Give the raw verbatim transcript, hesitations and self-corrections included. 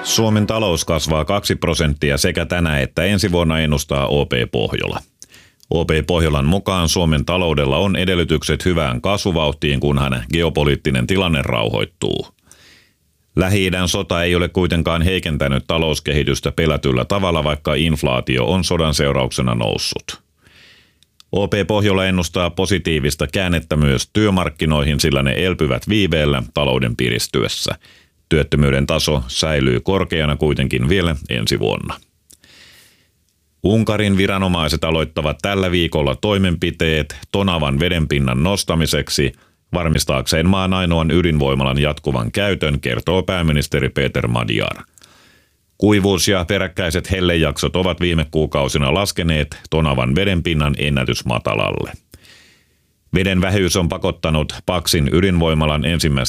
Suomen talous kasvaa kaksi prosenttia sekä tänä että ensi vuonna, ennustaa O P Pohjola. O P Pohjolan mukaan Suomen taloudella on edellytykset hyvään kasvuvauhtiin, kunhan geopoliittinen tilanne rauhoittuu. Lähi-idän sota ei ole kuitenkaan heikentänyt talouskehitystä pelätyllä tavalla, vaikka inflaatio on sodan seurauksena noussut. O P Pohjola ennustaa positiivista käännettä myös työmarkkinoihin, sillä ne elpyvät viiveellä talouden piristyessä. Työttömyyden taso säilyy korkeana kuitenkin vielä ensi vuonna. Unkarin viranomaiset aloittavat tällä viikolla toimenpiteet Tonavan vedenpinnan nostamiseksi varmistaakseen maan ainoan ydinvoimalan jatkuvan käytön, kertoo pääministeri Péter Magyar. Kuivuus ja peräkkäiset hellejaksot ovat viime kuukausina laskeneet Tonavan vedenpinnan ennätysmatalalle. Veden vähyys on pakottanut Paksin ydinvoimalan ensimmäistä